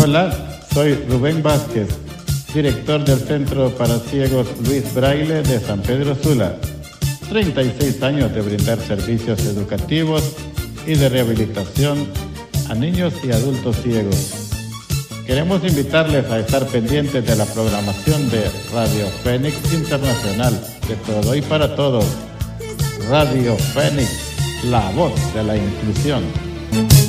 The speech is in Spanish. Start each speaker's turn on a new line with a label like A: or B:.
A: Hola, soy Rubén Vázquez, director del Centro para Ciegos Luis Braille de San Pedro Sula. 36 años de brindar servicios educativos y de rehabilitación a niños y adultos ciegos. Queremos invitarles a estar pendientes de la programación de Radio Fénix Internacional, de todo y para todos. Radio Fénix, la voz de la inclusión.